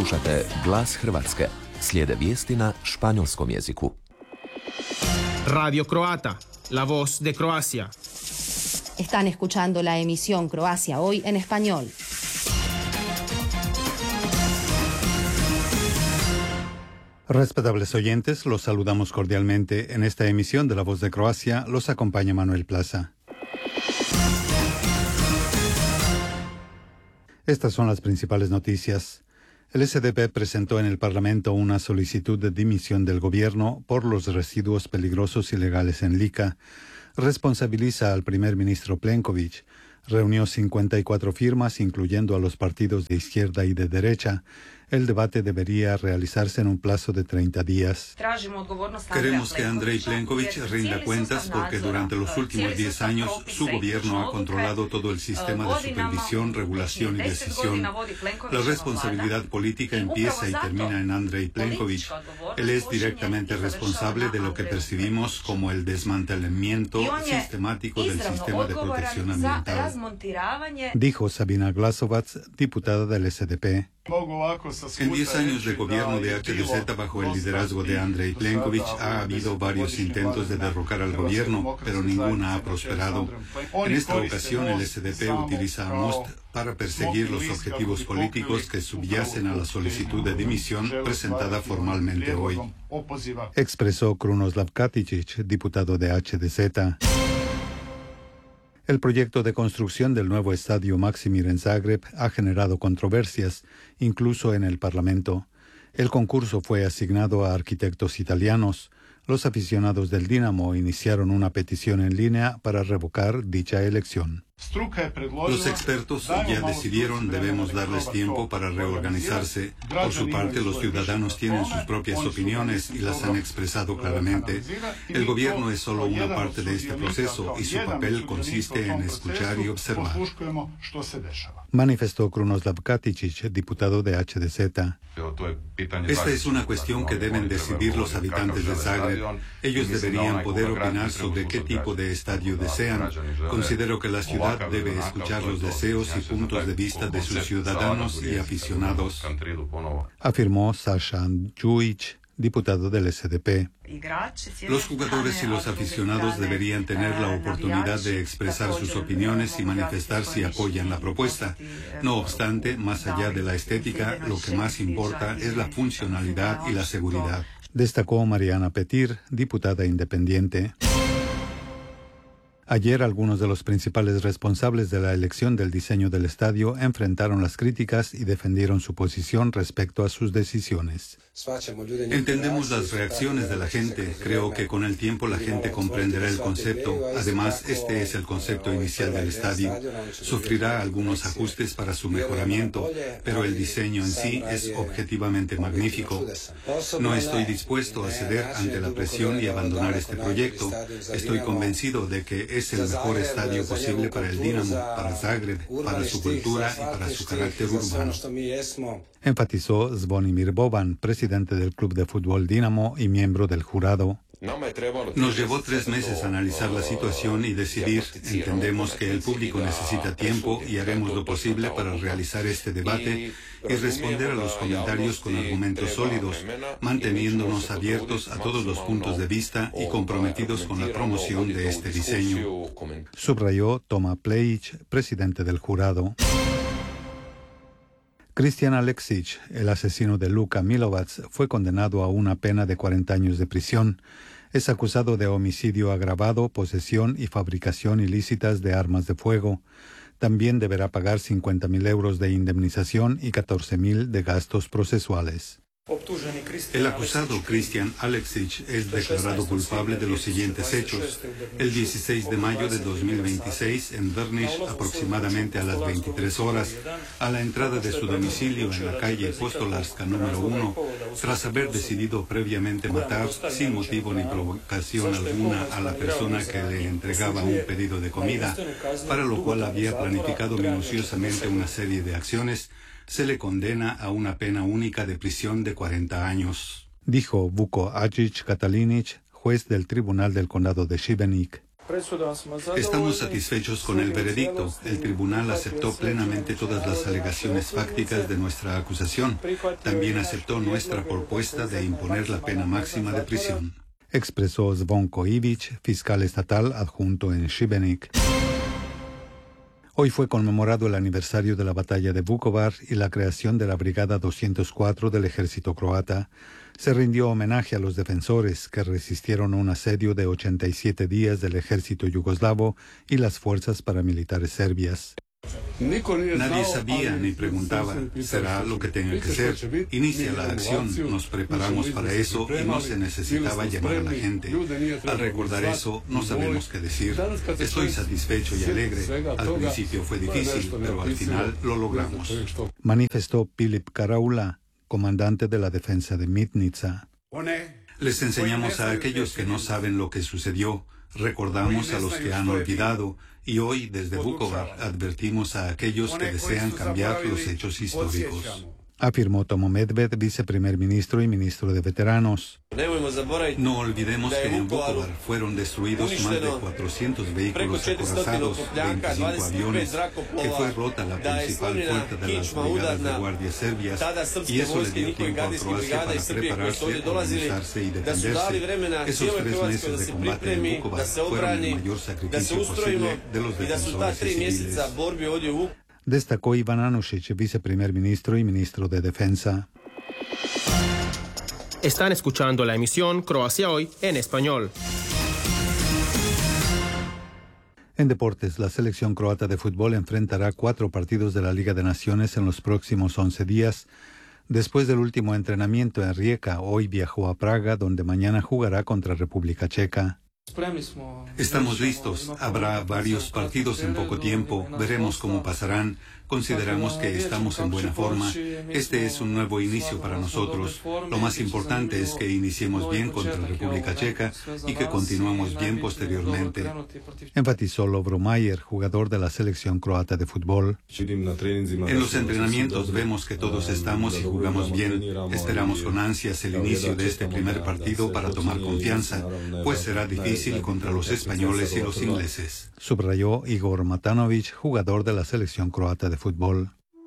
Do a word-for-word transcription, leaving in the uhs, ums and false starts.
Slušate Glas Hrvatske. Slijede vijesti na španjolskom jeziku. Radio Croata, la voz de Croacia. Están escuchando la emisión Croacia Hoy en español. Respetables oyentes, los saludamos cordialmente. En esta emisión de La Voz de Croacia los acompaña Manuel Plaza. Estas son las principales noticias. El S D P presentó en el Parlamento una solicitud de dimisión del gobierno por los residuos peligrosos ilegales en Lika. Responsabiliza al primer ministro Plenković. Reunió cincuenta y cuatro firmas, incluyendo a los partidos de izquierda y de derecha. El debate debería realizarse en un plazo de treinta días. Queremos que Andrej Plenković rinda cuentas porque durante los últimos diez años su gobierno ha controlado todo el sistema de supervisión, regulación y decisión. La responsabilidad política empieza y termina en Andrej Plenković. Él es directamente responsable de lo que percibimos como el desmantelamiento sistemático del sistema de protección ambiental, dijo Sabina Glasovac, diputada del S D P. En diez años de gobierno de H D Z bajo el liderazgo de Andrej Plenković ha habido varios intentos de derrocar al gobierno, pero ninguna ha prosperado. En esta ocasión el S D P utiliza a Most para perseguir los objetivos políticos que subyacen a la solicitud de dimisión presentada formalmente hoy, expresó Krunoslav Katičić, diputado de H D Z. El proyecto de construcción del nuevo estadio Maksimir en Zagreb ha generado controversias, incluso en el Parlamento. El concurso fue asignado a arquitectos italianos. Los aficionados del Dinamo iniciaron una petición en línea para revocar dicha elección. Los expertos ya decidieron, debemos darles tiempo para reorganizarse. Por su parte, los ciudadanos tienen sus propias opiniones y las han expresado claramente. El gobierno es solo una parte de este proceso y su papel consiste en escuchar y observar, manifestó Krunoslav Katičić, diputado de H D Z. Esta es una cuestión que deben decidir los habitantes de Zagreb. Ellos deberían poder opinar sobre qué tipo de estadio desean. Considero que la ciudad debe escuchar los deseos y puntos de vista de sus ciudadanos y aficionados, afirmó Sasha Đujić, diputado del S D P. Los jugadores y los aficionados deberían tener la oportunidad de expresar sus opiniones y manifestar si apoyan la propuesta. No obstante, más allá de la estética, lo que más importa es la funcionalidad y la seguridad, destacó Mariana Petir, diputada independiente. Ayer, algunos de los principales responsables de la elección del diseño del estadio enfrentaron las críticas y defendieron su posición respecto a sus decisiones. Entendemos las reacciones de la gente. Creo que con el tiempo la gente comprenderá el concepto. Además, este es el concepto inicial del estadio. Sufrirá algunos ajustes para su mejoramiento, pero el diseño en sí es objetivamente magnífico. No estoy dispuesto a ceder ante la presión y abandonar este proyecto. Estoy convencido de que es el mejor estadio posible para el Dinamo, para Zagreb, para su cultura y para su carácter urbano, enfatizó Zvonimir Boban, presidente del club de fútbol Dinamo y miembro del jurado. Nos llevó tres meses analizar la situación y decidir. Entendemos que el público necesita tiempo y haremos lo posible para realizar este debate y responder a los comentarios con argumentos sólidos, manteniéndonos abiertos a todos los puntos de vista y comprometidos con la promoción de este diseño, subrayó Toma Plejić, presidente del jurado. Christian Aleksić, el asesino de Luka Milovac, fue condenado a una pena de cuarenta años de prisión. Es acusado de homicidio agravado, posesión y fabricación ilícitas de armas de fuego. También deberá pagar cincuenta mil euros de indemnización y catorce mil de gastos procesuales. El acusado Christian Aleksić es declarado culpable de los siguientes hechos. El dieciséis de mayo de dos mil veintiséis, en Brniš, aproximadamente a las veintitrés horas, a la entrada de su domicilio en la calle Postolarska número uno, tras haber decidido previamente matar, sin motivo ni provocación alguna, a la persona que le entregaba un pedido de comida, para lo cual había planificado minuciosamente una serie de acciones, se le condena a una pena única de prisión de cuarenta años, dijo Vuko Ajić Katalinić, juez del Tribunal del Condado de Šibenik. Estamos satisfechos con el veredicto. El tribunal aceptó plenamente todas las alegaciones fácticas de nuestra acusación. También aceptó nuestra propuesta de imponer la pena máxima de prisión. Expresó Zvonko Ivić, fiscal estatal adjunto en Šibenik. Hoy fue conmemorado el aniversario de la batalla de Vukovar y la creación de la Brigada doscientos cuatro del ejército croata. Se rindió homenaje a los defensores que resistieron un asedio de ochenta y siete días del ejército yugoslavo y las fuerzas paramilitares serbias. Nadie sabía ni preguntaba, será lo que tenga que ser. Inicia la acción, nos preparamos para eso y no se necesitaba llamar a la gente. Al recordar eso, no sabemos qué decir. Estoy satisfecho y alegre. Al principio fue difícil, pero al final lo logramos. Manifestó Pilip Karaula, comandante de la defensa de Mitnica. Les enseñamos a aquellos que no saben lo que sucedió, recordamos a los que han olvidado, y hoy desde Vukovar advertimos a aquellos que desean cambiar los hechos históricos. Afirmó Tomo Medved, viceprimer ministro y ministro de veteranos. No olvidemos que en Vukovar fueron destruidos más de cuatrocientos vehículos acorazados, veinticinco aviones, que fue rota la principal fuerza de las brigadas de guardias serbias, y eso le dio tiempo a Croacia para prepararse, organizarse y defenderse. Esos tres meses de combate en Vukovar fueron el mayor sacrificio posible de los defensores y civiles. Destacó Ivan Anušić, viceprimer ministro y ministro de Defensa. Están escuchando la emisión Croacia Hoy en español. En deportes, la selección croata de fútbol enfrentará cuatro partidos de la Liga de Naciones en los próximos once días. Después del último entrenamiento en Rijeka, hoy viajó a Praga, donde mañana jugará contra República Checa. Estamos listos. Habrá varios partidos en poco tiempo. Veremos cómo pasarán. Consideramos que estamos en buena forma. Este es un nuevo inicio para nosotros. Lo más importante es que iniciemos bien contra República Checa y que continuemos bien posteriormente. Enfatizó Lovro Mayer, jugador de la selección croata de fútbol. En los entrenamientos vemos que todos estamos y jugamos bien. Esperamos con ansias el inicio de este primer partido para tomar confianza, pues será difícil contra los españoles y los ingleses. Subrayó Igor Matanović, jugador de la selección croata de fútbol.